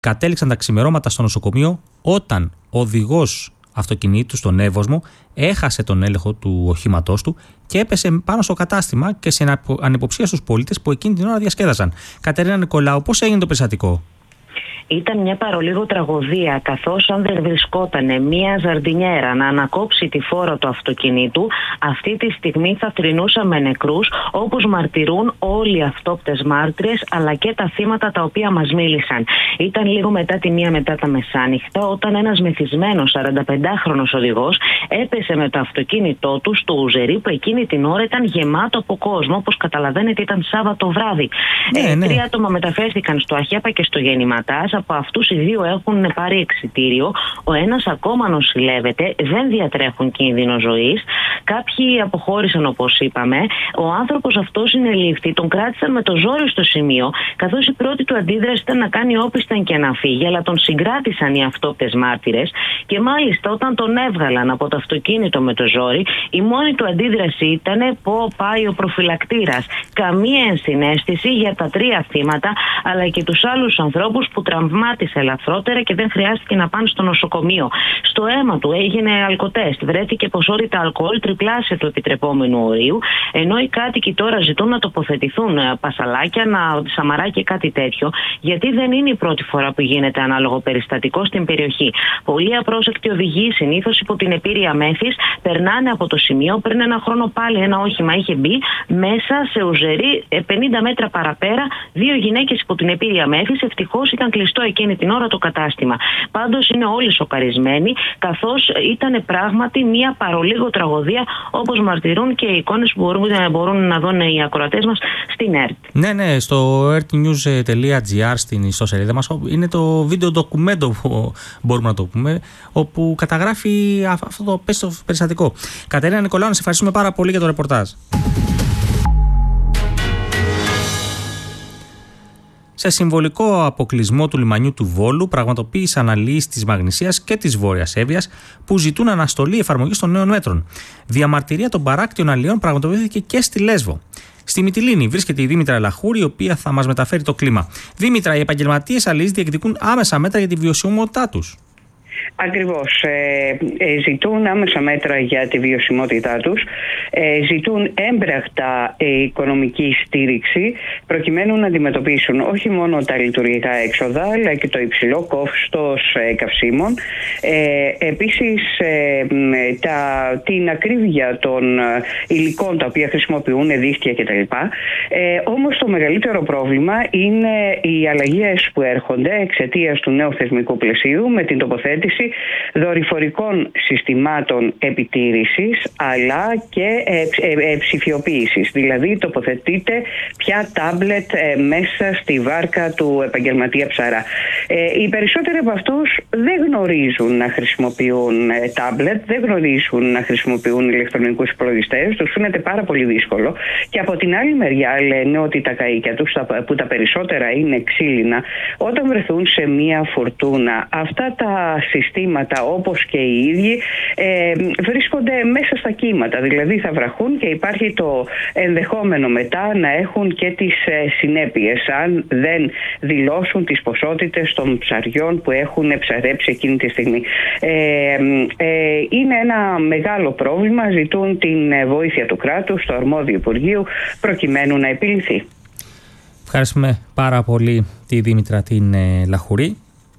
κατέληξαν τα ξημερώματα στο νοσοκομείο όταν ο οδηγός αυτοκινήτου στον Εύωσμο έχασε τον έλεγχο του οχήματός του και έπεσε πάνω στο κατάστημα και σε ανυποψία στους πολίτες που εκείνη την ώρα διασκέδασαν. Κατερίνα Νικολάου, πώς έγινε το περιστατικό? Ήταν μια παρολίγο τραγωδία, καθώς αν δεν βρισκόταν μια ζαρντινιέρα να ανακόψει τη φόρα του αυτοκινήτου, αυτή τη στιγμή θα θρηνούσαμε νεκρούς, όπως μαρτυρούν όλοι οι αυτόπτες μάρτυρες, αλλά και τα θύματα τα οποία μας μίλησαν. Ήταν λίγο μετά τη 1 μετά τα μεσάνυχτα, όταν ένας μεθυσμένος 45χρονος οδηγός έπεσε με το αυτοκίνητό του στο Ουζερί, που εκείνη την ώρα ήταν γεμάτο από κόσμο. Όπως καταλαβαίνετε, ήταν Σάββατο βράδυ. 3 άτομα μεταφέρθηκαν στο Αχέπα και στο Γεννηματάς. Από αυτούς οι 2 έχουν πάρει εξιτήριο. Ο ένας ακόμα νοσηλεύεται, δεν διατρέχουν κίνδυνο ζωής. Κάποιοι αποχώρησαν, όπως είπαμε. Ο άνθρωπος αυτός συνελήφθη, τον κράτησαν με το ζόρι στο σημείο, καθώς η πρώτη του αντίδραση ήταν να κάνει όπισθεν και να φύγει, αλλά τον συγκράτησαν οι αυτόπτες μάρτυρες. Και μάλιστα όταν τον έβγαλαν από το αυτοκίνητο με το ζόρι, η μόνη του αντίδραση ήταν «Πω πάει ο προφυλακτήρας». Καμία ενσυναίσθηση για τα 3 θύματα, αλλά και τους άλλους ανθρώπους που τραυμάτισε ελαφρότερα και δεν χρειάστηκε να πάνε στο νοσοκομείο. Στο αίμα του έγινε αλκοτέστ. Βρέθηκε ποσότητα αλκοόλ τριπλάσια του επιτρεπόμενου ορίου, ενώ οι κάτοικοι τώρα ζητούν να τοποθετηθούν πασαλάκια, σαμαράκια, κάτι τέτοιο, γιατί δεν είναι η πρώτη φορά που γίνεται ανάλογο περιστατικό στην περιοχή. Πολλοί απρόσεκτοι οδηγοί, συνήθως υπό την επίρρεια μέθης, περνάνε από το σημείο. Πριν ένα χρόνο πάλι ένα όχημα είχε μπει μέσα σε Ουζερί, 50 μέτρα παραπέρα, 2 γυναίκες υπό την επίρρεια μέθης. Ευτυχώς ήταν κλειστό εκείνη την ώρα το κατάστημα. Πάντως είναι όλοι σοκαρισμένοι, καθώς ήταν πράγματι μια παρολίγο τραγωδία, όπως μαρτυρούν και οι εικόνες που μπορούν να δουν οι ακροατές μας στην ΕΡΤ. Ναι, στο ertnews.gr στην ιστοσελίδα μας είναι το βίντεο ντοκουμέντο που μπορούμε να το πούμε, όπου καταγράφει αυτό το περιστατικό. Κατερίνα Νικολάου, να σε ευχαριστούμε πάρα πολύ για το ρεπορτάζ. Σε συμβολικό αποκλεισμό του λιμανιού του Βόλου, πραγματοποίησαν αναλύσεις της Μαγνησίας και της Βόρειας Εύβοιας που ζητούν αναστολή εφαρμογής των νέων μέτρων. Διαμαρτυρία των παράκτιων αλλιών πραγματοποιήθηκε και στη Λέσβο. Στη Μυτιλήνη βρίσκεται η Δήμητρα Λαχούρη, η οποία θα μας μεταφέρει το κλίμα. Δήμητρα, οι επαγγελματίες αλληλείς διεκδικούν άμεσα μέτρα για τη βιωσιμότητά τους. Ακριβώς. Ζητούν άμεσα μέτρα για τη βιωσιμότητά τους, ζητούν έμπρακτα οικονομική στήριξη προκειμένου να αντιμετωπίσουν όχι μόνο τα λειτουργικά έξοδα, αλλά και το υψηλό κόστος καυσίμων, επίσης την ακρίβεια των υλικών τα οποία χρησιμοποιούν, δίχτυα κτλ. Όμως το μεγαλύτερο πρόβλημα είναι οι αλλαγές που έρχονται εξαιτίας του νέου θεσμικού πλαισίου με την τοποθέτηση δορυφορικών συστημάτων επιτήρησης αλλά και ψηφιοποίησης. Δηλαδή τοποθετείται πια τάμπλετ μέσα στη βάρκα του επαγγελματία ψαρά. Οι περισσότεροι από αυτούς δεν γνωρίζουν να χρησιμοποιούν τάμπλετ, δεν γνωρίζουν να χρησιμοποιούν ηλεκτρονικούς υπολογιστές, τους φαίνεται πάρα πολύ δύσκολο και από την άλλη μεριά λένε ότι τα καΐκια τους, που τα περισσότερα είναι ξύλινα, όταν βρεθούν σε μία φουρτούνα, αυτά τα συστήματα όπως και οι ίδιοι βρίσκονται μέσα στα κύματα, δηλαδή θα βραχούν και υπάρχει το ενδεχόμενο μετά να έχουν και τις συνέπειες αν δεν δηλώσουν τις ποσότητες των ψαριών που έχουν ψαρέψει εκείνη τη στιγμή. Είναι ένα μεγάλο πρόβλημα, ζητούν την βοήθεια του κράτους, του αρμόδιου Υπουργείου, προκειμένου να επιλυθεί. Ευχαριστούμε πάρα πολύ τη Δήμητρα την Λαχουρή.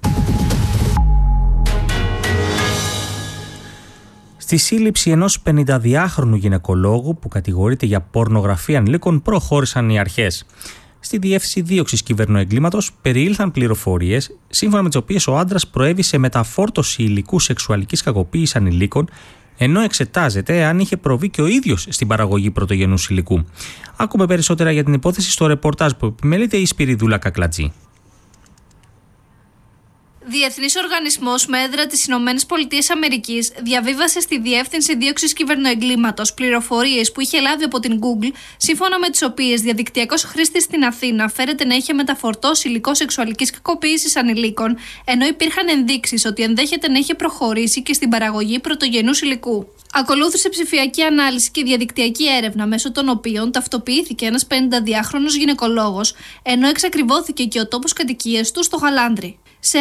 Στη σύλληψη ενός 52χρονου γυναικολόγου που κατηγορείται για πορνογραφία ανηλίκων προχώρησαν οι αρχές. Στη Διεύθυνση Δίωξης Κυβερνοεγκλήματος περιήλθαν πληροφορίες σύμφωνα με τις οποίες ο άντρας προέβη σε μεταφόρτωση υλικού σεξουαλικής κακοποίησης ανηλίκων, ενώ εξετάζεται αν είχε προβεί και ο ίδιος στην παραγωγή πρωτογενούς υλικού. Ακούμε περισσότερα για την υπόθεση στο ρεπορτάζ που επιμελείται η Σπυριδούλα Κακλατζή. Διεθνής οργανισμός με έδρα τις ΗΠΑ διαβίβασε στη Διεύθυνση Δίωξης Κυβερνοεγκλήματος πληροφορίες που είχε λάβει από την Google, σύμφωνα με τις οποίες διαδικτυακός χρήστης στην Αθήνα φέρεται να είχε μεταφορτώσει υλικό σεξουαλικής κακοποίησης ανηλίκων, ενώ υπήρχαν ενδείξεις ότι ενδέχεται να είχε προχωρήσει και στην παραγωγή πρωτογενούς υλικού. Ακολούθησε ψηφιακή ανάλυση και διαδικτυακή έρευνα, μέσω των οποίων ταυτοποιήθηκε ένας 52χρονος γυναικολόγος, ενώ εξακριβώθηκε και ο τόπος κατοικίας του στο Χαλάνδρι. Σε